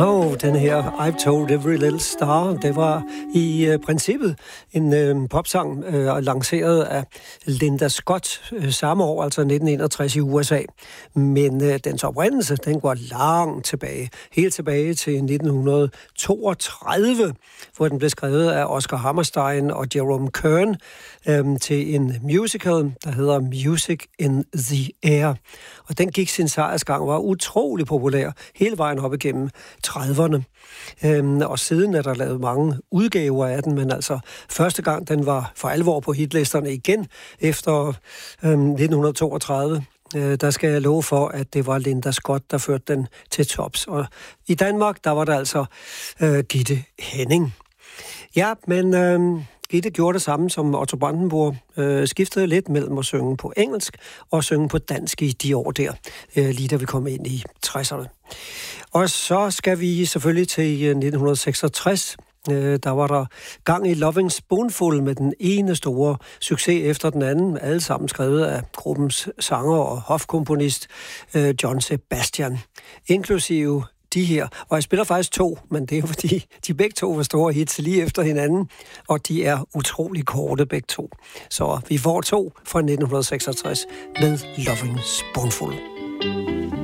Den her I've Told Every Little Star, det var i princippet en popsang lanceret af Linda Scott samme år, altså 1961 i USA. Men dens oprindelse, den går langt tilbage, helt tilbage til 1932, hvor den blev skrevet af Oscar Hammerstein og Jerome Kern til en musical, der hedder Music in the Air. Og den gik sin sejrsgang, var utrolig populær hele vejen op igennem 30'erne. Og siden er der lavet mange udgaver af den, men altså første gang den var for alvor på hitlisterne igen efter 1932. Der skal jeg love for, at det var Linda Scott, der førte den til tops. Og i Danmark, der var der altså Gitte Henning. Ja, men Gitte gjorde det samme som Otto Brandenburg, skiftede lidt mellem at synge på engelsk og synge på dansk i de år der, lige da vi kom ind i 60'erne. Og så skal vi selvfølgelig til 1966. Der var der gang i Loving Spoonful med den ene store succes efter den anden, alle sammen skrevet af gruppens sanger og hofkomponist John Sebastian, inklusive de her. Og jeg spiller faktisk to, men det er fordi, de begge to var store hits lige efter hinanden, og de er utrolig korte begge to. Så vi får to fra 1966 med Loving Spoonful.